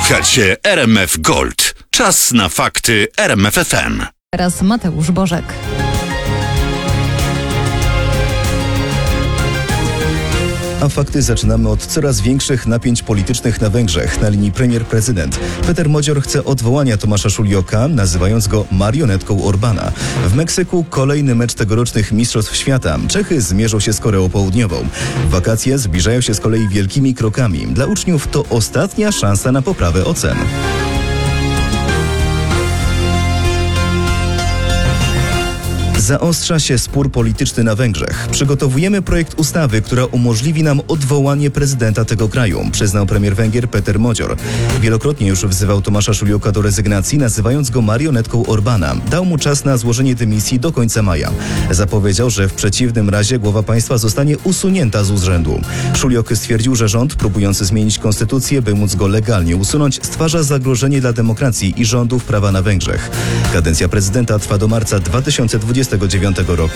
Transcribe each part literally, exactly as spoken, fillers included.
Słuchacie R M F Gold. Czas na fakty R M F F M. Teraz Mateusz Bożek. A fakty zaczynamy od coraz większych napięć politycznych na Węgrzech na linii premier-prezydent. Peter Modzior chce odwołania Tomasza Szulioka, nazywając go marionetką Orbana. W Meksyku kolejny mecz tegorocznych Mistrzostw Świata. Czechy zmierzą się z Koreą Południową. Wakacje zbliżają się z kolei wielkimi krokami. Dla uczniów to ostatnia szansa na poprawę ocen. Zaostrza się spór polityczny na Węgrzech. Przygotowujemy projekt ustawy, która umożliwi nam odwołanie prezydenta tego kraju, przyznał premier Węgier Peter Modzior. Wielokrotnie już wzywał Tomasza Szulioka do rezygnacji, nazywając go marionetką Orbana. Dał mu czas na złożenie dymisji do końca maja. Zapowiedział, że w przeciwnym razie głowa państwa zostanie usunięta z urzędu. Szuliok stwierdził, że rząd, próbujący zmienić konstytucję, by móc go legalnie usunąć, stwarza zagrożenie dla demokracji i rządów prawa na Węgrzech. Kadencja prezydenta trwa do marca dwa tysiące dwudziestego dziewiątego roku.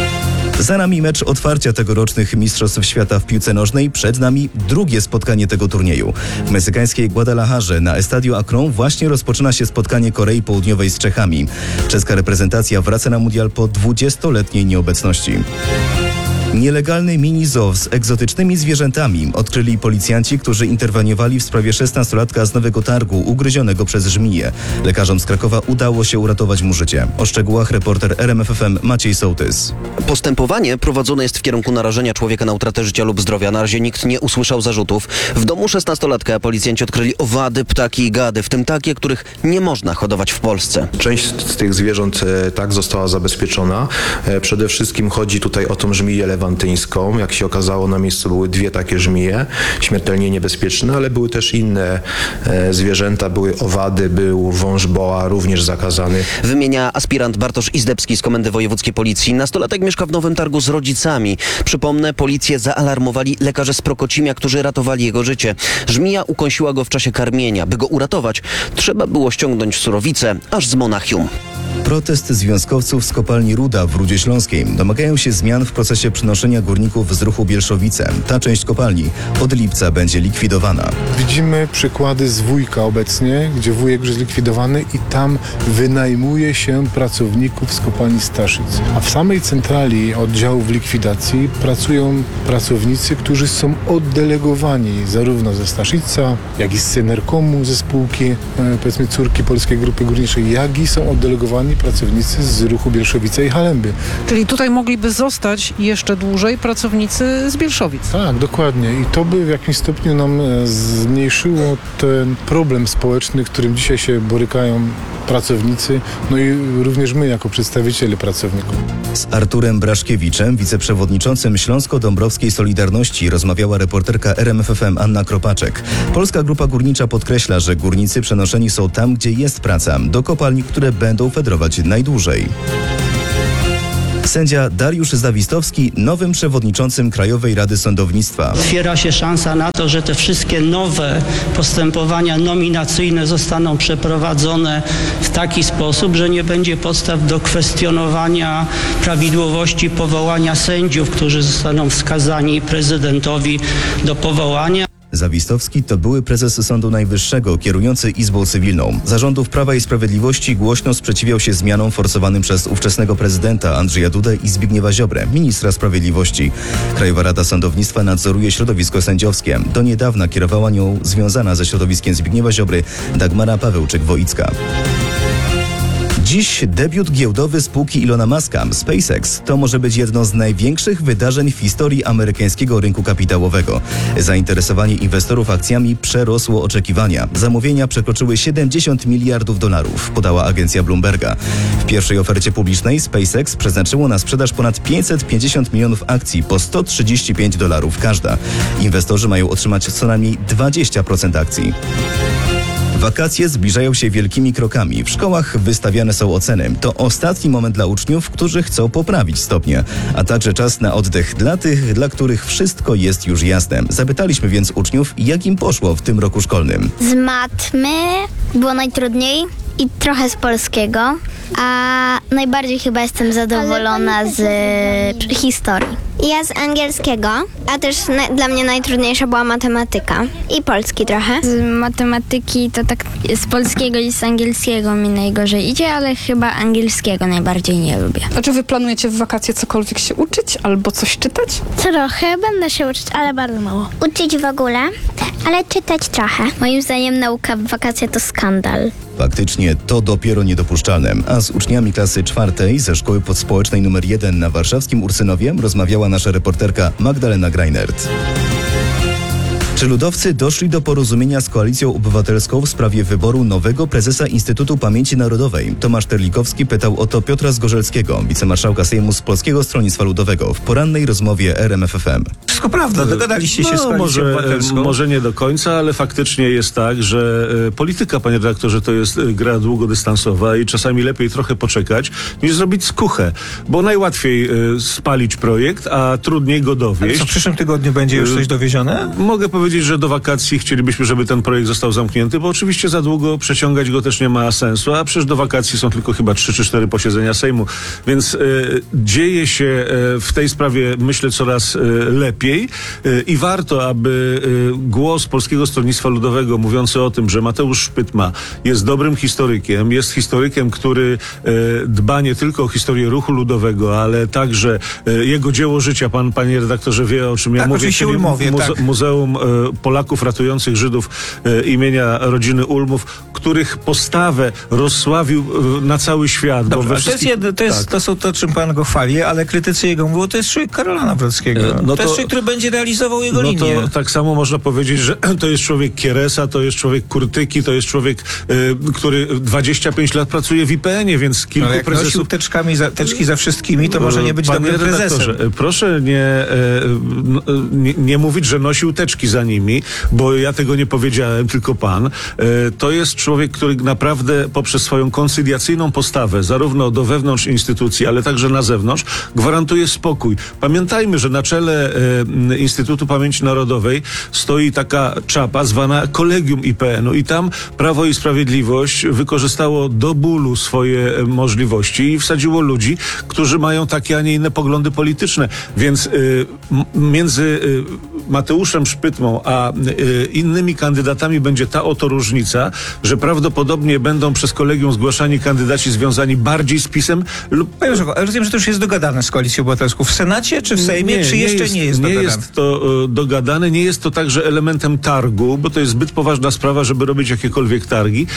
Za nami mecz otwarcia tegorocznych Mistrzostw Świata w piłce nożnej. Przed nami drugie spotkanie tego turnieju. W meksykańskiej Guadalajarze na Estadio Akron właśnie rozpoczyna się spotkanie Korei Południowej z Czechami. Czeska reprezentacja wraca na mundial po dwudziestoletniej nieobecności. Nielegalny mini zoo z egzotycznymi zwierzętami odkryli policjanci, którzy interweniowali w sprawie szesnastolatka z Nowego Targu ugryzionego przez żmiję. Lekarzom z Krakowa udało się uratować mu życie. O szczegółach reporter R M F F M Maciej Sołtys. Postępowanie prowadzone jest w kierunku narażenia człowieka na utratę życia lub zdrowia. Na razie nikt nie usłyszał zarzutów. W domu szesnastolatka policjanci odkryli owady, ptaki i gady, w tym takie, których nie można hodować w Polsce. Część z tych zwierząt e, tak została zabezpieczona. E, przede wszystkim chodzi tutaj o tą żmiję lewantyńską. Jak się okazało, na miejscu były dwie takie żmije, śmiertelnie niebezpieczne, ale były też inne e, zwierzęta, były owady, był wąż boa, również zakazany. Wymienia aspirant Bartosz Izdebski z Komendy Wojewódzkiej Policji. Nastolatek mieszka w Nowym Targu z rodzicami. Przypomnę, policję zaalarmowali lekarze z Prokocimia, którzy ratowali jego życie. Żmija ukąsiła go w czasie karmienia. By go uratować, trzeba było ściągnąć surowicę aż z Monachium. Protest związkowców z kopalni Ruda w Rudzie Śląskiej. Domagają się zmian w procesie przenoszenia górników z ruchu Bielszowice. Ta część kopalni od lipca będzie likwidowana. Widzimy przykłady z Wujka obecnie, gdzie wujek już jest likwidowany i tam wynajmuje się pracowników z kopalni Staszic. A w samej centrali oddziałów likwidacji pracują pracownicy, którzy są oddelegowani zarówno ze Staszica, jak i z Synerkomu, ze spółki, e, powiedzmy córki Polskiej Grupy Górniczej, jak i są oddelegowani pracownicy z ruchu Bielszowice i Halemby. Czyli tutaj mogliby zostać jeszcze dłużej pracownicy z Bielszowic. Tak, dokładnie. I to by w jakimś stopniu nam zmniejszyło ten problem społeczny, którym dzisiaj się borykają pracownicy, no i również my jako przedstawiciele pracowników. Z Arturem Braszkiewiczem, wiceprzewodniczącym Śląsko-Dąbrowskiej Solidarności, rozmawiała reporterka R M F F M Anna Kropaczek. Polska Grupa Górnicza podkreśla, że górnicy przenoszeni są tam, gdzie jest praca, do kopalni, które będą fedrować najdłużej. Sędzia Dariusz Zawistowski nowym przewodniczącym Krajowej Rady Sądownictwa. Otwiera się szansa na to, że te wszystkie nowe postępowania nominacyjne zostaną przeprowadzone w taki sposób, że nie będzie podstaw do kwestionowania prawidłowości powołania sędziów, którzy zostaną wskazani prezydentowi do powołania. Zawistowski to były prezes Sądu Najwyższego, kierujący Izbą Cywilną. Za rządów Prawa i Sprawiedliwości głośno sprzeciwiał się zmianom forsowanym przez ówczesnego prezydenta Andrzeja Dudę i Zbigniewa Ziobrę, ministra sprawiedliwości. Krajowa Rada Sądownictwa nadzoruje środowisko sędziowskie. Do niedawna kierowała nią związana ze środowiskiem Zbigniewa Ziobry Dagmara Pawełczyk-Woicka. Dziś debiut giełdowy spółki Ilona Muska, SpaceX. To może być jedno z największych wydarzeń w historii amerykańskiego rynku kapitałowego. Zainteresowanie inwestorów akcjami przerosło oczekiwania. Zamówienia przekroczyły siedemdziesiąt miliardów dolarów, podała agencja Bloomberga. W pierwszej ofercie publicznej SpaceX przeznaczyło na sprzedaż ponad pięćset pięćdziesiąt milionów akcji po sto trzydzieści pięć dolarów każda. Inwestorzy mają otrzymać co najmniej dwadzieścia procent akcji. Wakacje zbliżają się wielkimi krokami. W szkołach wystawiane są oceny. To ostatni moment dla uczniów, którzy chcą poprawić stopnie, a także czas na oddech dla tych, dla których wszystko jest już jasne. Zapytaliśmy więc uczniów, jak im poszło w tym roku szkolnym. Z matmy było najtrudniej i trochę z polskiego, a najbardziej chyba jestem zadowolona z historii. Ja z angielskiego, a też na, dla mnie najtrudniejsza była matematyka i polski trochę. Z matematyki to tak z polskiego i z angielskiego mi najgorzej idzie, ale chyba angielskiego najbardziej nie lubię. A czy wy planujecie w wakacje cokolwiek się uczyć albo coś czytać? Trochę będę się uczyć, ale bardzo mało. Uczyć w ogóle, ale czytać trochę. Moim zdaniem nauka w wakacje to skandal. Faktycznie to dopiero niedopuszczalne, a z uczniami klasy czwartej ze szkoły podspołecznej numer jeden na warszawskim Ursynowie rozmawiała nasza reporterka Magdalena Greinert. Czy ludowcy doszli do porozumienia z Koalicją Obywatelską w sprawie wyboru nowego prezesa Instytutu Pamięci Narodowej? Tomasz Terlikowski pytał o to Piotra Zgorzelskiego, wicemarszałka Sejmu z Polskiego Stronnictwa Ludowego w porannej rozmowie R M F F M. Wszystko prawda, dogadaliście się no, z Koalicją może, Obywatelską. Może nie do końca, ale faktycznie jest tak, że e, polityka, panie redaktorze, to jest e, gra długodystansowa i czasami lepiej trochę poczekać, niż zrobić skuchę, bo najłatwiej e, spalić projekt, a trudniej go dowieść. Ale co, w przyszłym tygodniu będzie już coś dowiezione? Mogę powiedzieć, że do wakacji chcielibyśmy, żeby ten projekt został zamknięty, bo oczywiście za długo przeciągać go też nie ma sensu, a przecież do wakacji są tylko chyba trzy czy cztery posiedzenia Sejmu, więc e, dzieje się e, w tej sprawie, myślę, coraz e, lepiej e, i warto, aby e, głos Polskiego Stronnictwa Ludowego mówiący o tym, że Mateusz Szpytma jest dobrym historykiem, jest historykiem, który e, dba nie tylko o historię ruchu ludowego, ale także e, jego dzieło życia, pan, panie redaktorze, wie, o czym ja Tak, mówię, oczywiście czyli Ulmowie, muze- tak. Muzeum e, Polaków ratujących Żydów e, imienia rodziny Ulmów, których postawę rozsławił e, na cały świat. Dobrze, bo ale to, jest jedno, to, jest, tak. to są to, czym pan go chwali, ale krytycy jego mówią, to jest człowiek Karola Nawrockiego. E, no to, to- jest człowiek, który będzie realizował jego No linię. to tak samo można powiedzieć, że to jest człowiek Kieresa, to jest człowiek Kurtyki, to jest człowiek, e, który dwadzieścia pięć lat pracuje w I P N ie, więc kilku Ale jak prezesów... nosił teczkami za, teczki za wszystkimi, to może nie być Panie dobrym prezesem. redaktorze, proszę nie, e, n- nie, nie mówić, że nosił teczki za nimi, bo ja tego nie powiedziałem, tylko pan. E, to jest człowiek, który naprawdę poprzez swoją koncyliacyjną postawę, zarówno do wewnątrz instytucji, ale także na zewnątrz, gwarantuje spokój. Pamiętajmy, że na czele e, Instytutu Pamięci Narodowej stoi taka czapa zwana Kolegium I P N u i tam Prawo i Sprawiedliwość wykorzystało do bólu swoje e, możliwości i wsadziło ludzi, którzy mają takie, a nie inne poglądy polityczne. Więc y, m- między y, Mateuszem Szpytmą a y, innymi kandydatami będzie ta oto różnica, że prawdopodobnie będą przez kolegium zgłaszani kandydaci związani bardziej z PiS-em lub... Panie Marszałku, ale rozumiem, że to już jest dogadane z Koalicją Obywatelską. W Senacie czy w Sejmie, czy jeszcze nie jest Nie dogadane? jest to y, dogadane, nie jest to także elementem targu, bo to jest zbyt poważna sprawa, żeby robić jakiekolwiek targi.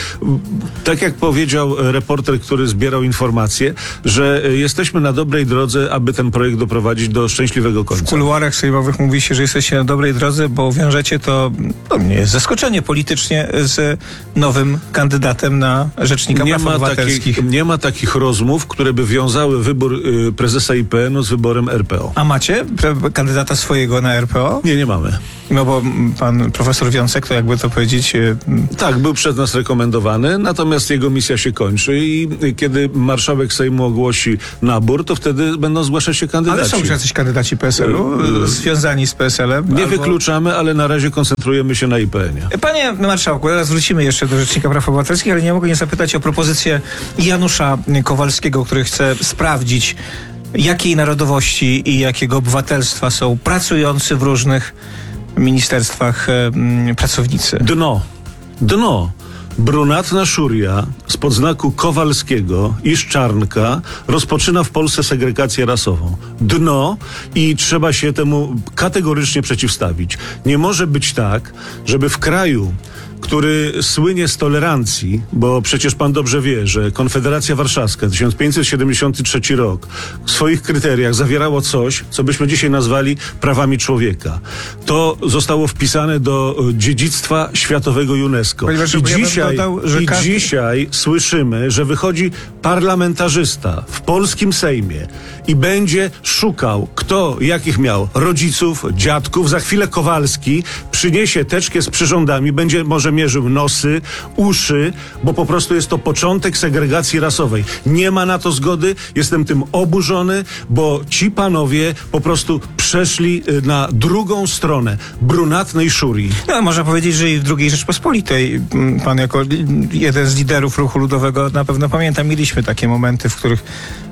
Tak jak powiedział reporter, który zbierał informacje, że y, jesteśmy na dobrej drodze, aby ten projekt doprowadzić do szczęśliwego końca. W kuluarach sejmowych mówi się, że jesteście na dobrej drodze, bo wiążecie to, no nie jest zaskoczenie politycznie, z nowym kandydatem na rzecznika Nie praw ma, obywatelskich. takich, nie ma takich rozmów, które by wiązały wybór y, prezesa I P N u z wyborem R P O. A macie pre- kandydata swojego na R P O? Nie, nie mamy. No bo mm, pan profesor Wiącek, to jakby to powiedzieć... y, Tak, był przez nas rekomendowany, natomiast jego misja się kończy i y, kiedy marszałek Sejmu ogłosi nabór, to wtedy będą zgłaszać się kandydaci. Ale są już jacyś kandydaci P S L u Y, y, związani z P S L em? Nie albo... wykluczamy, ale na razie koncentrujemy się na I P N ie. Panie marszałku, teraz wrócimy jeszcze do Rzecznika Praw Obywatelskich, ale nie mogę nie zapytać o propozycję Janusza Kowalskiego, który chce sprawdzić, jakiej narodowości i jakiego obywatelstwa są pracujący w różnych ministerstwach e, m, pracownicy. Dno. Dno. Brunatna Szuria spod znaku Kowalskiego i Szczarnka rozpoczyna w Polsce segregację rasową. Dno i trzeba się temu kategorycznie przeciwstawić. Nie może być tak, żeby w kraju, który słynie z tolerancji, bo przecież pan dobrze wie, że Konfederacja Warszawska, tysiąc pięćset siedemdziesiąty trzeci rok, w swoich kryteriach zawierało coś, co byśmy dzisiaj nazwali prawami człowieka. To zostało wpisane do dziedzictwa światowego UNESCO. Panie marszałku, I ja bym dzisiaj, dodał, że i każdy- dzisiaj słyszymy, że wychodzi parlamentarzysta w polskim Sejmie i będzie szukał, kto jakich miał rodziców, dziadków. Za chwilę Kowalski przyniesie teczkę z przyrządami, będzie może mierzył nosy, uszy, bo po prostu jest to początek segregacji rasowej. Nie ma na to zgody, jestem tym oburzony, bo ci panowie po prostu przeszli y, na drugą stronę brunatnej Szurii. No, można powiedzieć, że i w drugiej Rzeczpospolitej m, pan jako li- jeden z liderów ruchu ludowego na pewno pamięta, mieliśmy takie momenty, w których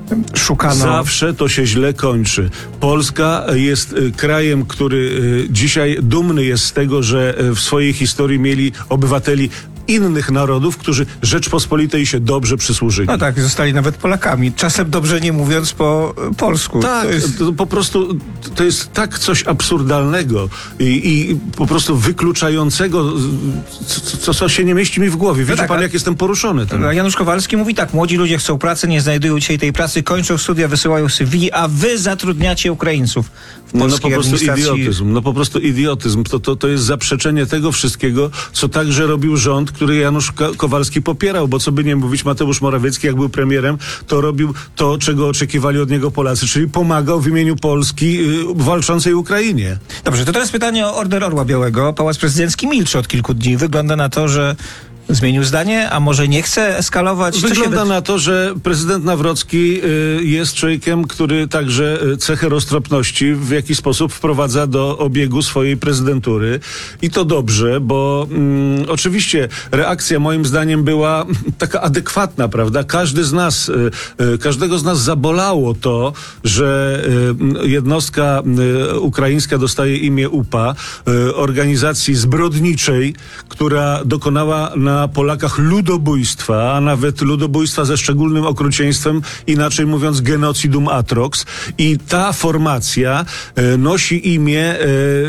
szukano... Zawsze to się źle kończy. Polska jest y, krajem, który y, dzisiaj dumny jest z tego, że y, w swojej historii mieli obywateli innych narodów, którzy Rzeczpospolitej się dobrze przysłużyli. No tak, zostali nawet Polakami. Czasem dobrze nie mówiąc po polsku. Tak, to jest... to po prostu to jest tak coś absurdalnego i, i po prostu wykluczającego, co, co się nie mieści mi w głowie. Widzi no tak, pan, a... jak jestem poruszony tym. Janusz Kowalski mówi tak, młodzi ludzie chcą pracy, nie znajdują dzisiaj tej pracy, kończą studia, wysyłają C V, a wy zatrudniacie Ukraińców w No, no polskiej po prostu administracji. idiotyzm. No po prostu idiotyzm. To, to, to jest zaprzeczenie tego wszystkiego, co także robił rząd, który Janusz Kowalski popierał, bo co by nie mówić, Mateusz Morawiecki, jak był premierem, to robił to, czego oczekiwali od niego Polacy, czyli pomagał w imieniu Polski yy, walczącej Ukrainie. Dobrze, to teraz pytanie o Order Orła Białego. Pałac Prezydencki milczy od kilku dni. Wygląda na to, że zmienił zdanie, a może nie chce eskalować? Co Wygląda się... na to, że prezydent Nawrocki y, jest człowiekiem, który także y, cechę roztropności w jakiś sposób wprowadza do obiegu swojej prezydentury. I to dobrze, bo mm, oczywiście reakcja moim zdaniem była taka adekwatna, prawda? Każdy z nas, y, y, każdego z nas zabolało to, że y, jednostka y, ukraińska dostaje imię U P A, y, organizacji zbrodniczej, która dokonała na na Polakach ludobójstwa, a nawet ludobójstwa ze szczególnym okrucieństwem, inaczej mówiąc genocidum atrox. I ta formacja e, nosi imię, e,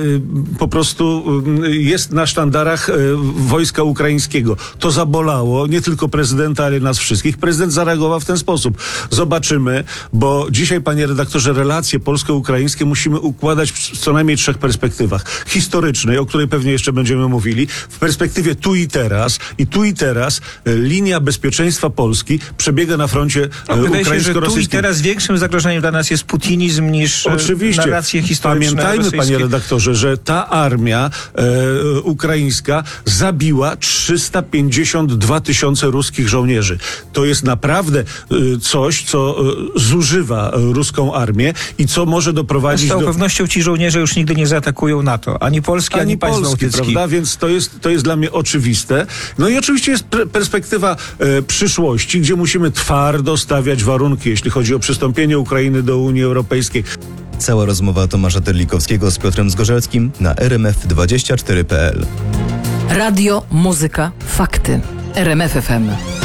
po prostu e, jest na sztandarach e, wojska ukraińskiego. To zabolało nie tylko prezydenta, ale nas wszystkich. Prezydent zareagował w ten sposób. Zobaczymy, bo dzisiaj, panie redaktorze, relacje polsko-ukraińskie musimy układać w co najmniej trzech perspektywach. Historycznej, o której pewnie jeszcze będziemy mówili, w perspektywie tu i teraz. I tu i teraz e, linia bezpieczeństwa Polski przebiega na froncie no, e, wydaje się, że tu i ukraińsko-rosyjskim. teraz większym zagrożeniem dla nas jest putinizm niż Oczywiście. narracje historyczne. Pamiętajmy, rosyjskie. panie redaktorze, że ta armia e, ukraińska zabiła trzysta pięćdziesiąt dwa tysiące ruskich żołnierzy. To jest naprawdę e, coś, co e, zużywa e, ruską armię i co może doprowadzić z całą do... pewnością ci żołnierze już nigdy nie zaatakują NATO. Ani Polski, ani, ani państw Polski, bałtyckich. prawda? Więc to jest, to jest dla mnie oczywiste. No i oczywiście jest pre- perspektywa e, przyszłości, gdzie musimy twardo stawiać warunki, jeśli chodzi o przystąpienie Ukrainy do Unii Europejskiej. Cała rozmowa Tomasza Terlikowskiego z Piotrem Zgorzelskim na R M F dwadzieścia cztery kropka p l. Radio, muzyka, fakty. R M F F M.